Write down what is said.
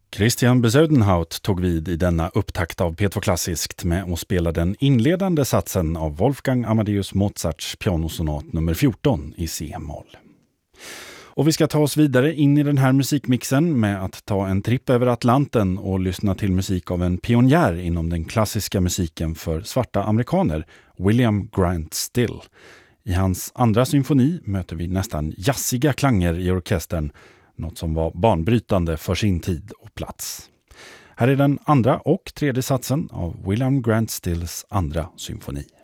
Christian Bezuidenhout tog vid i denna upptakt av P2 Klassiskt med att spela den inledande satsen av Wolfgang Amadeus Mozarts pianosonat nummer 14 i C-moll. Och vi ska ta oss vidare in i den här musikmixen med att ta en tripp över Atlanten och lyssna till musik av en pionjär inom den klassiska musiken för svarta amerikaner, William Grant Still. I hans andra symfoni möter vi nästan jazziga klanger i orkestern, något som var banbrytande för sin tid och plats. Här är den andra och tredje satsen av William Grant Stills andra symfoni.